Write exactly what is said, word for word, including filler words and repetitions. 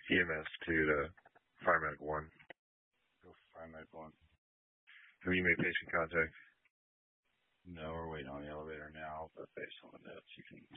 E M S two to Fire Medic one. Go Fire Medic one. Have you made patient contact? No, we're waiting on the elevator now, but based on the notes, you can